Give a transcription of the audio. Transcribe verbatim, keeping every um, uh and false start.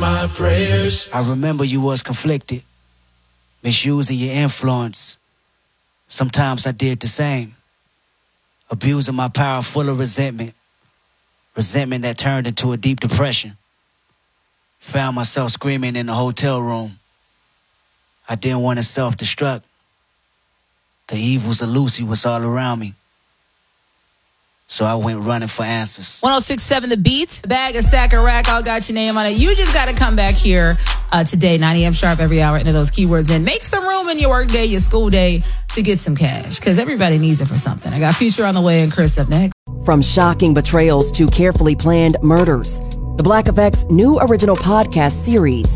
my prayers. I remember you was conflicted, misusing your influence. Sometimes I did the same, abusing my power full of resentment, resentment that turned into a deep depression. Found myself screaming in the hotel room. I didn't want to self-destruct. The evils of Lucy was all around me. So I went running for answers. one oh six point seven The Beat. Bag, a stack, a rack, all got your name on it. You just got to come back here uh, today, nine a.m. sharp every hour, into those keywords and make some room in your work day, your school day, to get some cash. Because everybody needs it for something. I got Future on the way and Chris up next. From shocking betrayals to carefully planned murders, the Black Effect's new original podcast series,